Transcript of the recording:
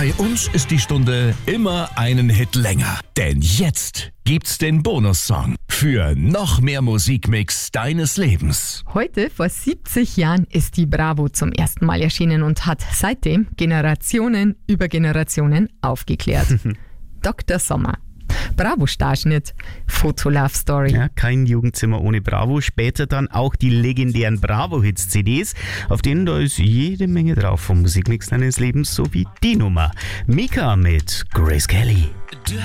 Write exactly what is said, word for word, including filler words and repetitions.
Bei uns ist die Stunde immer einen Hit länger. Denn jetzt gibt's den Bonussong für noch mehr Musikmix deines Lebens. Heute, vor siebzig Jahren, ist die Bravo zum ersten Mal erschienen und hat seitdem Generationen über Generationen aufgeklärt. Doktor Sommer. Bravo-Starschnitt, Foto-Love-Story. Ja, kein Jugendzimmer ohne Bravo. Später dann auch die legendären Bravo-Hits-C Ds, auf denen da ist jede Menge drauf vom Musikmix deines Lebens, sowie die Nummer. Mika mit Grace Kelly.